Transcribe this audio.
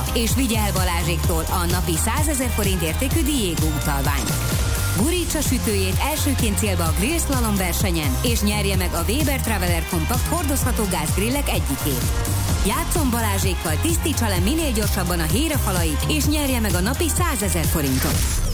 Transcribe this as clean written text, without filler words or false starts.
és vigye el Balázséktól a napi 100 000 forint értékű Diego utalványt. Gurítsa sütőjét elsőként célba a Grill Slalom versenyen, és nyerje meg a Weber Traveler Compact hordozható gázgrillek egyikét. Játszon Balázsékkal, tisztítsa le minél gyorsabban a hérefalait, és nyerje meg a napi 100 000 forintot.